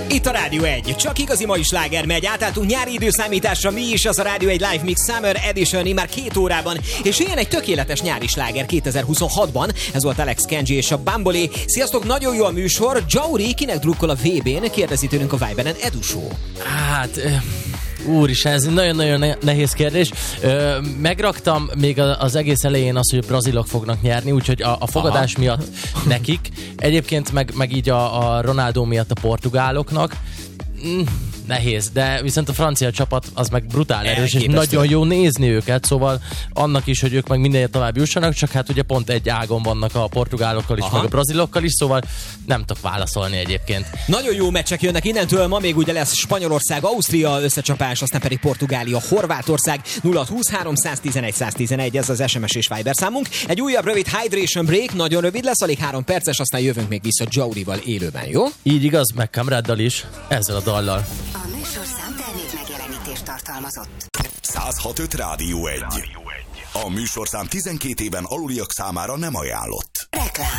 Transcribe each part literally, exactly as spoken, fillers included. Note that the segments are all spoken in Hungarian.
Itt a Rádió egy. Csak igazi mai sláger megy. Átálltunk nyári időszámításra, mi is az a Rádió egy Live Mix Summer Edition már két órában. És ilyen egy tökéletes nyári sláger kétezer-huszonhatban. Ez volt Alex Kenji és a Bambolé. Sziasztok, nagyon jó a műsor. Jauri kinek drukkol a vé bén? Kérdezi tőlünk a Viberen Edusó. Hát... Úristen, ez egy nagyon-nagyon nehéz kérdés. Ö, megraktam még az egész elején azt, hogy a brazilok fognak nyerni, úgyhogy a, a fogadás Aha. miatt nekik. Egyébként meg, meg így a, a Ronaldo miatt a portugáloknak. Mm, nehéz, de viszont a francia csapat az meg brutál erős, és nagyon jó nézni őket, szóval annak is, hogy ők meg mindenért tovább jussanak, csak hát ugye pont egy ágon vannak a portugálokkal is, Aha. meg a brazilokkal is, szóval nem tudok válaszolni egyébként. Nagyon jó meccsek jönnek innentől, ma még ugye lesz Spanyolország, Ausztria összecsapás, aztán pedig Portugália, Horvátország. Nulla húsz háromszáztizenegy száztizenegy, ez az es em es és Viber számunk. Egy újabb rövid hydration break, nagyon rövid lesz, alig három perces, aztán jövünk még vissza Jaurival élőben, jó? Így igaz, meg Kamráddal is, ezzel a dallal. A műsorszám termék megjelenítést tartalmazott. száz hat öt Rádió egy. A műsorszám tizenkét éven aluliak számára nem ajánlott. Reklám.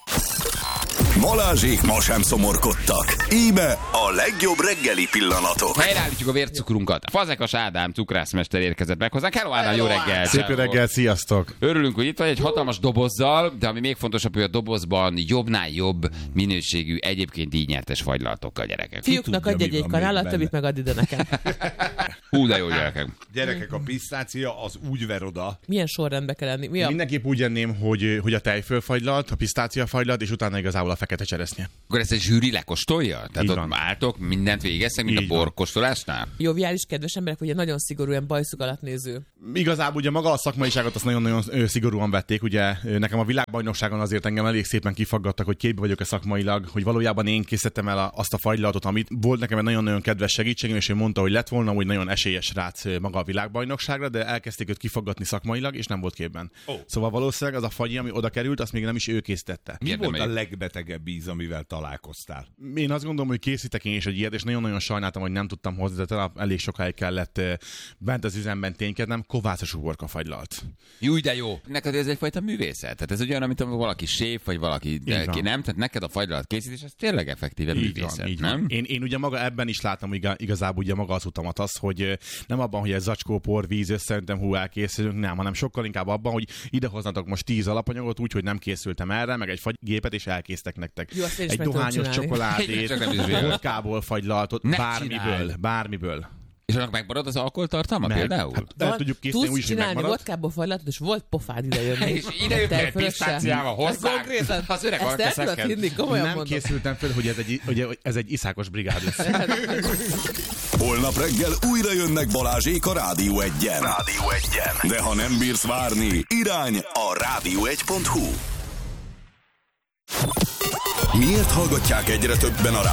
Balázsék ma sem szomorkodtak. Íme a legjobb reggeli pillanatok. Helyreállítjuk a vércukrunkat. Fazekas Ádám cukrászmester érkezett meg hozzánk. Hello Ádám, jó reggel! Szép jó reggel, sziasztok! Örülünk, hogy itt vagy egy hatalmas dobozzal, de ami még fontosabb, hogy a dobozban jobbnál jobb minőségű, egyébként így nyertes fagylaltokkal, gyerekek. Fiúknak adj egy-egy kanálat, többit meg add ide nekem. Hú, de jó gyerekek. Gyerekek, a pisztácia az úgy ver oda. Milyen sorrendbe kell lenni? Mi a... Mindenképp úgy enném, hogy, hogy a tejfölfagylalt, a pisztácia fagylalt, és utána igazából a fekete cseresznye. Akkor ezt a zsűri lekóstolja? Tehát ott álltok, mindent végeztek, mint így a borkóstolásnál? Joviális, kedves emberek, ugye nagyon szigorúan bajszuk alatt néző. Igazából ugye maga a szakmaiságot azt nagyon-nagyon szigorúan vették. Ugye nekem a világbajnokságon azért engem elég szépen kifaggattak, hogy képbe vagyok-e szakmailag, hogy valójában én készítettem el a, azt a fagylaltot, amit volt nekem egy nagyon-nagyon kedves segítségem, és ő mondta, hogy lett volna úgy nagyon esélyes rác maga a világbajnokságra, de elkezdték őt kifaggatni szakmailag, és nem volt képben. Oh. Szóval valószínűleg az a fagyi, ami oda került, azt még nem is ő készítette. Mi volt a legbetegebb íz, amivel találkoztál? Én azt gondolom, hogy készítek én is egy ilyet, és nagyon-nagyon sajnáltam, hogy nem tudtam hozzá, de elég sokáig kellett bent az üzemben ténykednem, kovászos uborka fagylalt. Jó, de jó. Neked ez egyfajta művészet. Tehát ez olyan, mint valaki séf, vagy valaki de, ki nem. Tehát neked a fagylalt készítés, ez tényleg effektíve így művészet, van, így nem? Én, én ugye maga ebben is látom igazából ugye maga az utamat az, hogy nem abban, hogy ez zacskó, por, víz, összeöntem, hú, elkészülünk, nem, hanem sokkal inkább abban, hogy idehoznatok most tíz alapanyagot úgy, hogy nem készültem erre, meg egy fagygépet, és elkésztek nektek. Jó, egy dohányos csokoládét, vodkából fagylaltot, bármiből, bármiből. És annak megmarad az alkoholtartalma például? Hát, el tudjuk készíteni, úgy is, hogy megmarad. Tudsz csinálni vodkából fagylatot, és volt pofád idejönni. És idejönni egy pisztáciával hozzá. Az öreg alkeszekkel. Nem mondom. Készültem fel, hogy ez egy, hogy ez egy iszákos brigád lesz. Holnap reggel újra jönnek Balázsék a Rádió egyen. Rádió egyen. De ha nem bírsz várni, irány a rádió egy pont hu. Miért hallgatják egyre többen a